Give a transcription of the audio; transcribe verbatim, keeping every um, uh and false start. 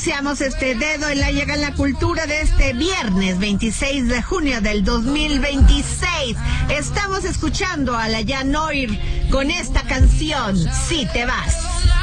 iniciamos este dedo en la llaga en la cultura de este viernes veintiséis de junio del dos mil veintiséis. Estamos escuchando a la Jan Oir con esta canción, Si te vas.